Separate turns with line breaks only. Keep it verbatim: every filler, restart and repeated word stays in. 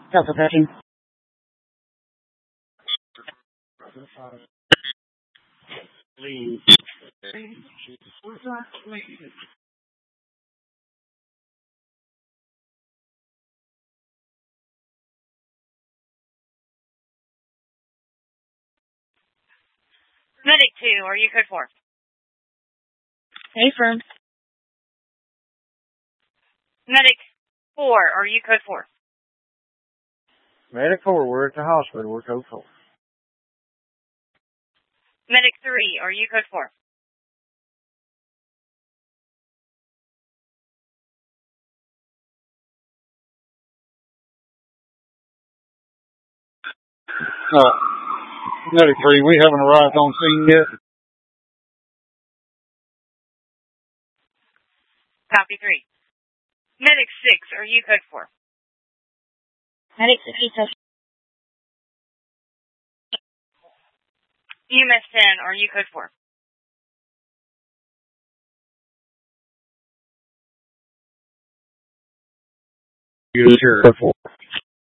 Delta thirteen.
Medic two, are you code four?
Hey, firm.
Medic four, are you code four?
Medic four, we're at the hospital. We're code four.
Medic three, are you code four?
Uh, Medic three, we haven't arrived on scene yet.
Copy three. Medic six, are you code four?
Medic six.
E M S ten, are you code four?
Yes, sir. Code four.